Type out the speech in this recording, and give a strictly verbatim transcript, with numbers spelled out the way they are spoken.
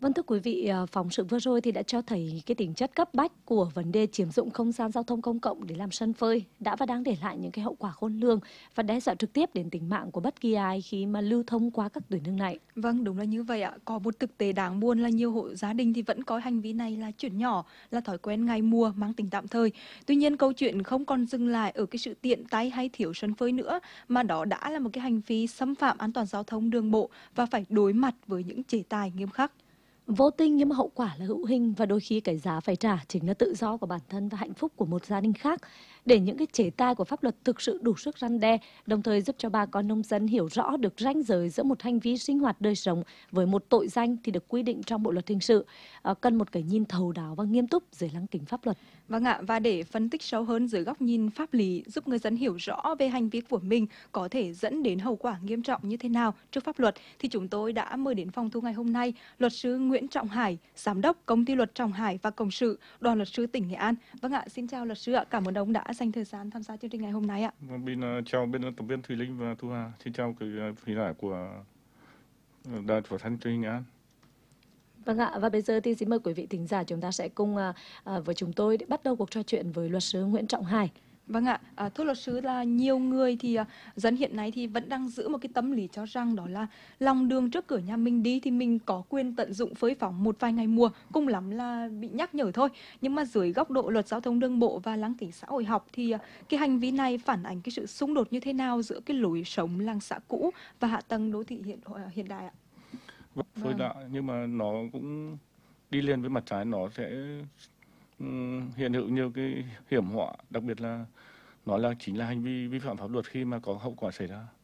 Vâng, thưa quý vị, ờ, phóng sự vừa rồi thì đã cho thấy cái tính chất cấp bách của vấn đề chiếm dụng không gian giao thông công cộng để làm sân phơi đã và đang để lại những cái hậu quả khôn lường và đe dọa trực tiếp đến tính mạng của bất kỳ ai khi mà lưu thông qua các tuyến đường này. Vâng, đúng là như vậy ạ. Có một thực tế đáng buồn là nhiều hộ gia đình thì vẫn coi hành vi này là chuyện nhỏ, là thói quen ngày mùa mang tính tạm thời. Tuy nhiên câu chuyện không còn dừng lại ở cái sự tiện tay hay thiếu sân phơi nữa, mà đó đã là một cái hành vi xâm phạm an toàn giao thông đường bộ và phải đối mặt với những chế tài nghiêm khắc. Vô tình nhưng mà hậu quả là hữu hình và đôi khi cái giá phải trả chính là tự do của bản thân và hạnh phúc của một gia đình khác. Để những cái chế tài của pháp luật thực sự đủ sức răn đe, đồng thời giúp cho bà con nông dân hiểu rõ được ranh giới giữa một hành vi sinh hoạt đời sống với một tội danh thì được quy định trong bộ luật hình sự, à, cần một cái nhìn thấu đáo và nghiêm túc dưới lăng kính pháp luật. Vâng ạ, và để phân tích sâu hơn dưới góc nhìn pháp lý giúp người dân hiểu rõ về hành vi của mình có thể dẫn đến hậu quả nghiêm trọng như thế nào trước pháp luật thì chúng tôi đã mời đến phòng thu ngày hôm nay luật sư Nguyễn Trọng Hải, giám đốc công ty luật Trọng Hải và Cộng sự, đoàn luật sư tỉnh Nghệ An. Vâng ạ, xin chào luật sư ạ, cảm ơn ông đã dành thời gian tham gia chương trình ngày hôm nay ạ. Vâng, Bên ờ, chào bên tập viên Thùy Linh và Thu Hà. Xin chào quý uh, khán giả của ờ, đài phát thanh truyền hình Nghệ An. Vâng ạ, và bây giờ thì xin mời quý vị thính giả chúng ta sẽ cùng à, à, với chúng tôi để bắt đầu cuộc trò chuyện với luật sư Nguyễn Trọng Hải. Vâng ạ, à, thưa luật sư là nhiều người thì à, dân hiện nay thì vẫn đang giữ một cái tâm lý cho rằng đó là lòng đường trước cửa nhà mình đi thì mình có quyền tận dụng phơi phóng một vài ngày mùa, cùng lắm là bị nhắc nhở thôi. Nhưng mà dưới góc độ luật giao thông đường bộ và lăng kính xã hội học thì à, cái hành vi này phản ánh cái sự xung đột như thế nào giữa cái lối sống làng xã cũ và hạ tầng đô thị hiện hiện đại ạ? Vâng, phơi đã nhưng mà nó cũng đi liền với mặt trái, nó sẽ ừm, hiện hữu nhiều cái hiểm họa, đặc biệt là nó là chính là hành vi vi phạm pháp luật khi mà có hậu quả xảy ra.